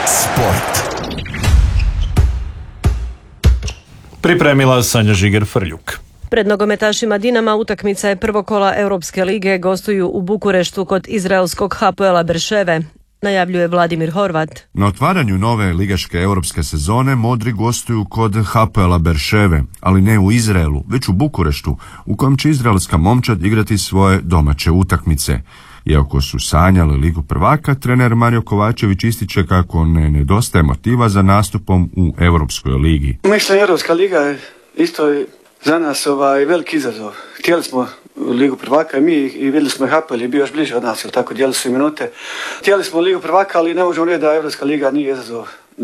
Sport. Pripremila Sanja Žiger-Frljuk. Pred nogometašima Dinama utakmica je prvog kola Europske lige, gostuju u Bukureštu kod izraelskog Hapoela Berševe, najavljuje Vladimir Horvat. Na otvaranju nove ligaške europske sezone Modri gostuju kod Hapoela Berševe, ali ne u Izraelu, već u Bukureštu, u kojem će izraelska momčad igrati svoje domaće utakmice. Iako su sanjali Ligu prvaka, trener Mario Kovačević ističe kako ne nedostaje motiva za nastupom u Europskoj ligi. Mislim, Europska liga je isto za nas veliki izazov. Htjeli smo Ligu prvaka i vidjeli smo Hapoel je bio još bliže od nas, ili tako, dijeli su minute. Htjeli smo Ligu prvaka, ali ne možemo reći da Europska liga nije izazov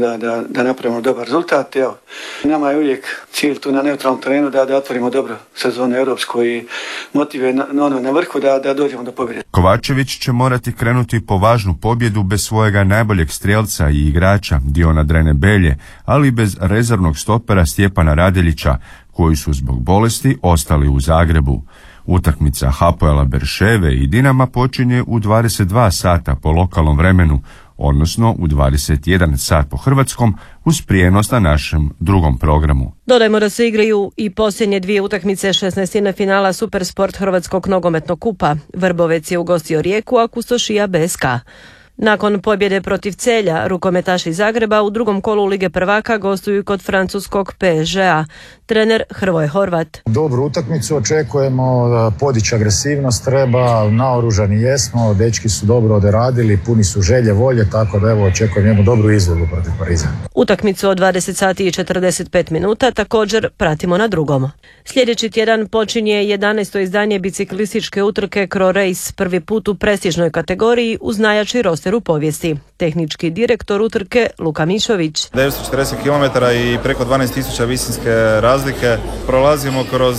da napravimo dobar rezultat. Evo, nama je uvijek cilj tu na neutralnom terenu da otvorimo dobro sezonu europsku i motiv je na vrhu da dođemo do pobjede. Kovačević će morati krenuti po važnu pobjedu bez svojega najboljeg strijelca i igrača Diona Drene Belje, ali i bez rezervnog stopera Stjepana Radeljića, koji su zbog bolesti ostali u Zagrebu. Utakmica Hapoela Berševe i Dinama počinje u 22 sata po lokalnom vremenu, odnosno u 21 sat po hrvatskom, uz prijenos na našem drugom programu. Dodajmo da se igraju i posljednje dvije utakmice 16. finala Supersport Hrvatskog nogometnog kupa. Vrbovec je ugostio Rijeku, a Kustošija BSK. Nakon pobjede protiv Celja, rukometaši Zagreba u drugom kolu Lige prvaka gostuju kod francuskog PSG-a. Trener Hrvoje Horvat. Dobru utakmicu očekujemo, podići agresivnost treba, naoružani jesmo, dečki su dobro odradili, puni su želje, volje, tako da evo očekujem jednu dobru izvedbu protiv Pariza. Utakmicu od 20 sati i 45 minuta također pratimo na drugom. Sljedeći tjedan počinje 11. izdanje biciklističke utrke Cro Race, prvi put u prestižnoj kategoriji uz najjači roster u povijesti. Tehnički direktor utrke Luka Mišović. 940 km i preko 12.000 visinske razlike. Prolazimo kroz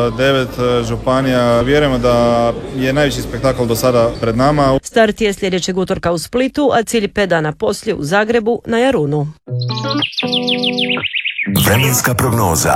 9 županija. Vjerujemo da je najveći spektakl do sada pred nama. Start je sljedećeg utorka u Splitu, a cilj 5 dana poslije u Zagrebu na Jarunu. Vremenska prognoza.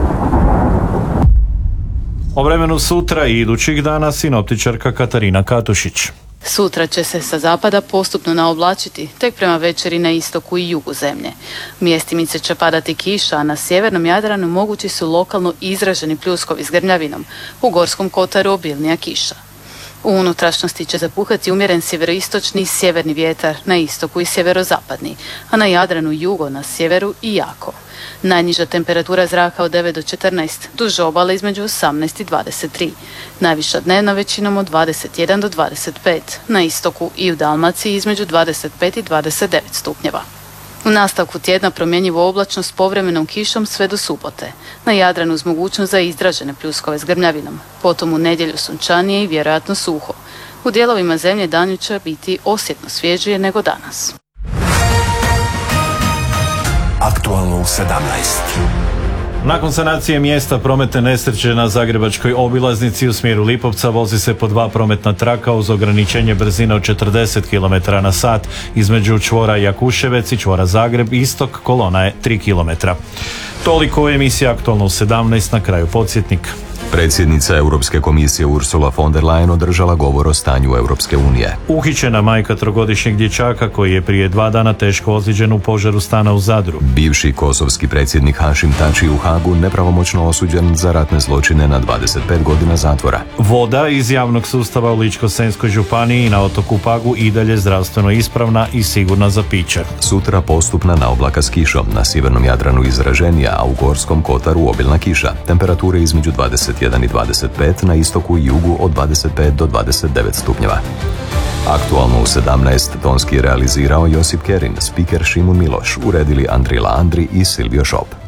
O vremenu sutra i idućih dana sinoptičarka Katarina Katušić. Sutra će se sa zapada postupno naoblačiti, tek prema večeri na istoku i jugu zemlje. Mjestimice će padati kiša, a na sjevernom Jadranu mogući su lokalno izraženi pljuskovi s grmljavinom, u Gorskom kotaru obilnija kiša. U unutrašnjosti će zapuhati umjeren sjeveroistočni i sjeverni vjetar, na istoku i sjeverozapadni, a na Jadranu jugo, na sjeveru i jako. Najniža temperatura zraka od 9 do 14, duž obale između 18 i 23. Najviša dnevna većinom od 21 do 25, na istoku i u Dalmaciji između 25 i 29 stupnjeva. U nastavku tjedna promjenjivo oblačno s povremenom kišom sve do subote. Na Jadranu uz mogućnost za izražene pljuskove s grmljavinom. Potom u nedjelju sunčanije i vjerojatno suho. U dijelovima zemlje danju će biti osjetno svježije nego danas. Aktualno u 17. Nakon sanacije mjesta prometne nesreće na zagrebačkoj obilaznici u smjeru Lipovca vozi se po 2 prometna traka uz ograničenje brzine od 40 km na sat. Između čvora Jakuševec i čvora Zagreb istok kolona je 3 km. Toliko u emisiji Aktualno u 17, na kraju podsjetnik. Predsjednica Europske komisije Ursula von der Leyen održala govor o stanju Europske unije. Uhićena majka trogodišnjeg dječaka koji je prije 2 dana teško ozlijeđen u požaru stana u Zadru. Bivši kosovski predsjednik Hašim Tači u Hagu nepravomoćno osuđen za ratne zločine na 25 godina zatvora. Voda iz javnog sustava u Ličko-senjskoj županiji na otoku Pagu i dalje zdravstveno ispravna i sigurna za piće. Sutra postupna naoblaka s kišom, na sjevernom Jadranu izraženija, a u Gorskom kotaru obilna kiša. Temperature između 21 i 25, na istoku i jugu od 25 do 29 stupnjeva. Aktualno u 17 tonski realizirao Josip Kerin, spiker Šimun Miloš, uredili Andrila Andri i Silvio Šop.